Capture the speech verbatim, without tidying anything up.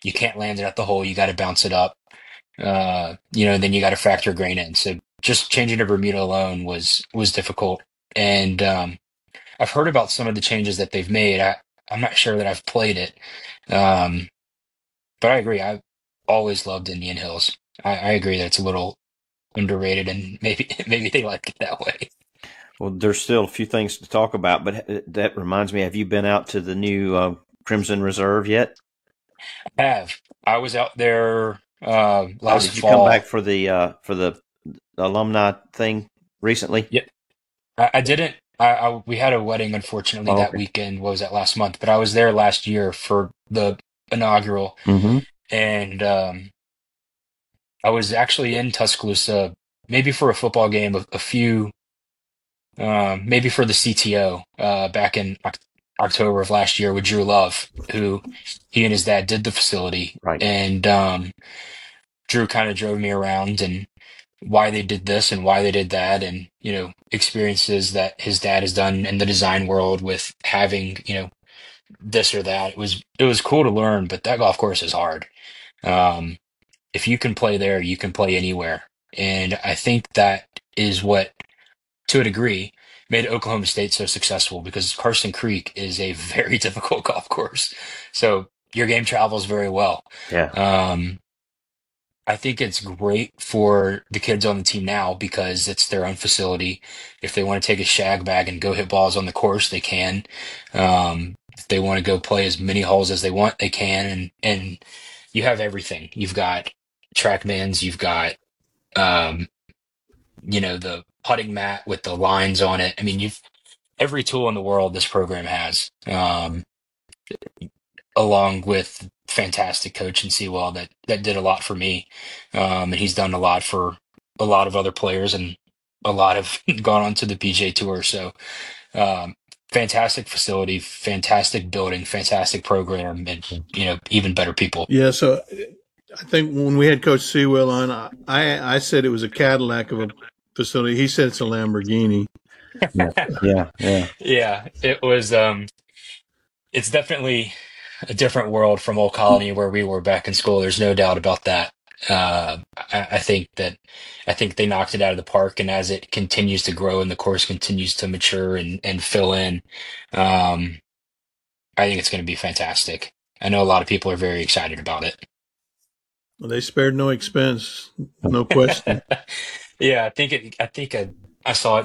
you can't land it at the hole. You got to bounce it up. Uh, you know, then you got to factor grain in. So just changing to Bermuda alone was was difficult. And um, I've heard about some of the changes that they've made. I, I'm not sure that I've played it, um, but I agree. I've always loved Indian Hills. I, I agree that it's a little underrated, and maybe maybe they like it that way. Well, there's still a few things to talk about, but that reminds me, have you been out to the new uh, Crimson Reserve yet? I have. I was out there uh, Oh, last did you come back fall. for the uh, for the alumni thing recently? Yeah, I, I didn't. I, I we had a wedding, unfortunately, Oh, that okay. weekend. What was that, last month? But I was there last year for the inaugural, Mm-hmm. and um, I was actually in Tuscaloosa, maybe for a football game, a, a few, um, maybe for the C T O uh, back in Oc October of last year with Drew Love, who he and his dad did the facility, Right. and um, Drew kind of drove me around and why they did this and why they did that, and you know experiences that his dad has done in the design world with having you know this or that. It was it was cool to learn, but that golf course is hard. Um, if you can play there, you can play anywhere, and I think that is what, to a degree, made Oklahoma State so successful because Carson Creek is a very difficult golf course. So your game travels very well. Yeah. Um, I think it's great for the kids on the team now because it's their own facility. If they want to take a shag bag and go hit balls on the course, they can. Um, if they want to go play as many holes as they want, they can. And and you have everything. You've got TrackMans, you've got um, you know, the putting mat with the lines on it. I mean, you've every tool in the world this program has. Um, along with fantastic coach in Sewell that that did a lot for me, um, and he's done a lot for a lot of other players, and a lot have gone on to the P G A Tour. So, um, fantastic facility, fantastic building, fantastic program, and you know even better people. Yeah, so I think when we had Coach Sewell on, I I said it was a Cadillac of a facility. He said it's a Lamborghini. Yeah. Yeah. Yeah. Yeah, it was. Um, it's definitely a different world from Old Colony where we were back in school. There's no doubt about that. Uh, I, I think that I think they knocked it out of the park, and as it continues to grow and the course continues to mature and and fill in, um, I think it's going to be fantastic. I know a lot of people are very excited about it. Well, they spared no expense, no question. Yeah, I think it. I think I, I saw it